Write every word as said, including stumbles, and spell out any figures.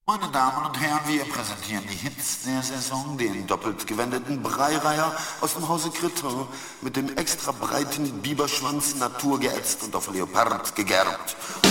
Meine Damen und Herren, wir präsentieren die Hits der Saison, den doppelt gewendeten Breireiher aus dem Hause Kritter mit dem extra breiten Biberschwanz naturgeätzt und auf Leopard gegerbt.